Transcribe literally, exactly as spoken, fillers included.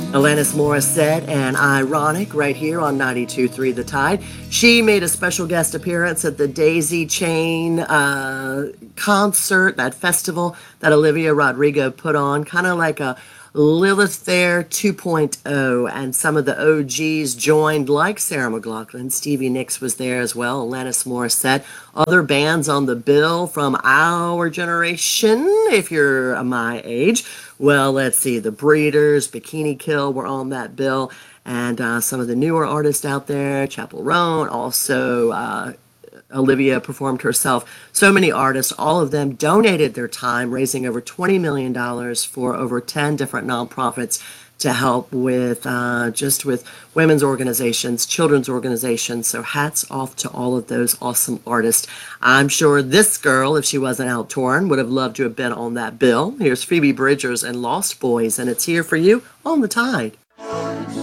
Alanis Morissette and Ironic right here on ninety-two point three The Tide. She made a special guest appearance at the Daisy Chain uh, concert, that festival that Olivia Rodrigo put on, kind of like a Lilith Fair 2.0, and some of the O Gs joined, like Sarah McLachlan. Stevie Nicks was there as well, Alanis Morissette, other bands on the bill from our generation, if you're uh, my age. Well, let's see, the Breeders, Bikini Kill were on that bill, and uh, some of the newer artists out there, Chappell Roan, also uh, Olivia performed herself. So many artists, all of them donated their time, raising over twenty million dollars for over ten different nonprofits to help with uh, just with women's organizations, children's organizations. So hats off to all of those awesome artists. I'm sure this girl, if she wasn't out touring, would have loved to have been on that bill. Here's Phoebe Bridgers and Lost Boys, and it's here for you on The Tide.